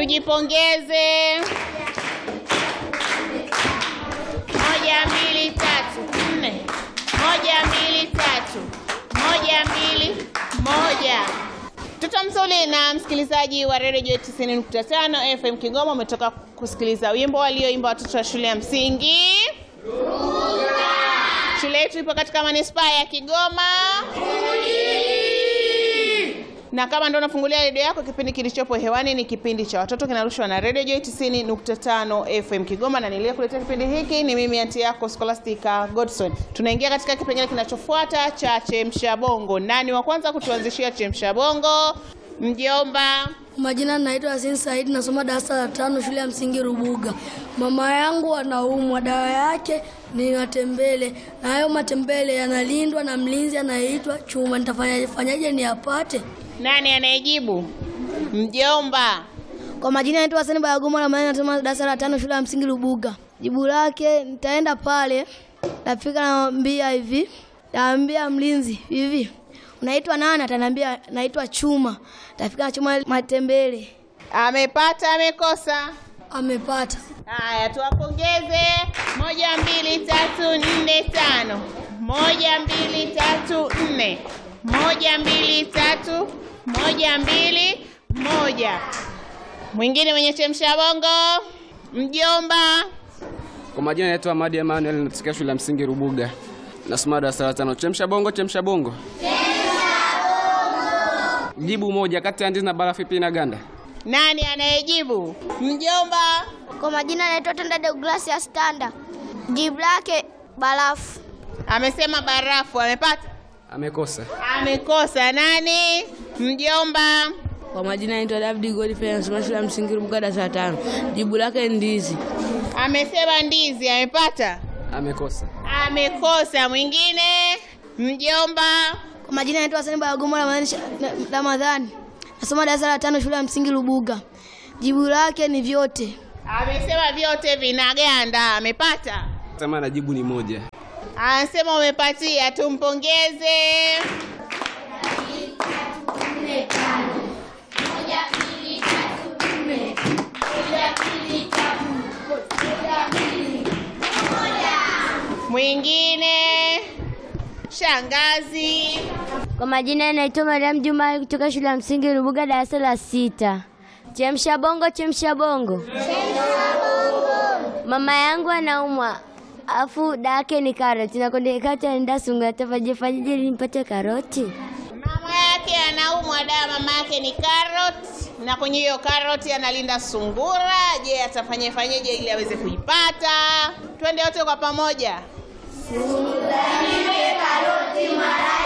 Tujipongeze. 1 2 3 4. 1 2 3. 1 2 1. Mtoto mzuri na msikilizaji wa Radio 90.5 FM Kigoma, umetoka kusikiliza wimbo walioimba watoto wa shule ya msingi Rubuga. Shule yetu ipo katika manispaa ya Kigoma. Na kama ndio unafungulia redio yako, kipindi kilichopo hewani ni kipindi cha watoto, kinarushwa na Radio 90.5 FM Kigoma, na niliyekuletea kipindi hiki ni mimi anti yako Scholastica Godson. Tunaingia katika kipengele kinachofuata cha Chemsha Bongo. Nani wa kwanza kutuanzishia Chemsha Bongo? Mjomba. Majina naitwa Asin Said, nasoma darasa la 5 shule ya msingi Rubuga. Mama yangu anaumwa, dawa yake ni matembele. Na hayo matembele yanalindwa na mlinzi anayeitwa Chuma. Nitafanyaje niyapate? Nani anayejibu? Mjomba. Kwa majina naitwa Hassan Bayagoma, na maana nasoma darasa la 5 shule ya msingi Rubuga. Jibu lake, nitaenda pale, nafika naambia hivi, naambia mlinzi hivi, unaitwa nani? Ataniambia naitwa Chuma. Tafika na Chuma matembele. Amepata amekosa? Amepata. Haya, tuwapongeze. 1 2 3 4 5. 1 2 3 4. 1 2 3. 1 2 1. Mwingine mwenye Chemsha Bongo? Mjomba. Kwa majina naitwa Ahmad Emmanuel, natokea shule ya msingi Rubuga. Nasoma darasa la 5. Chemsha Bongo, Chemsha Bongo. Jibu moja kati ya ndizi na barafu ipi inaganda? Nani anayejibu? Mjomba. Kwa majina naitwa Tenda Douglas ya Standa. Jibu lake barafu. Amesema barafu. Amepata? Amekosa. Amekosa. Nani? Mjomba. Kwa majina naitwa David Godfrey, nasoma shule ya msingi Rubuga darasa la 5. Jibu lake ndizi. Amesema ndizi. Amepata? Amekosa. Amekosa. Mwingine? Mjomba. Kwa majina naitwa Hassan Bayagoma, na maana Ramadhani, nasoma darasa la 5 shule ya msingi Rubuga. Jibu lake ni vyote. Amesema vyote vinaganda. Amepata? Sema na jibu ni moja. Anasema umepatia, tumpongeze. 1 2 3. Mwingine? Shangazi. Kwa majina naitwa Mariam Juma kutoka shule ya msingi Rubuga darasa la 6. Chemsha Bongo, Chemsha Bongo. Chemsha Bongo. Mama yangu anaumwa, afu dake ni karoti, na konde kati anaenda sunga, atafaje nimpate karoti? Mama yake anaumwa, mama yake ni karoti, na kwenye hiyo karoti analinda sungura. Je, atafanyeje ili aweze kuipata? Twende wote kwa pamoja. Sungura nipe karoti mara